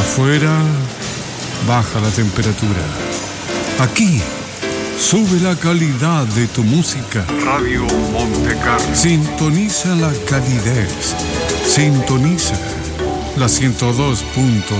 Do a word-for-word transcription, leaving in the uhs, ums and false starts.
Afuera baja la temperatura. Aquí sube la calidad de tu música. Radio Montecarlo. Sintoniza la calidez. Sintoniza la ciento dos punto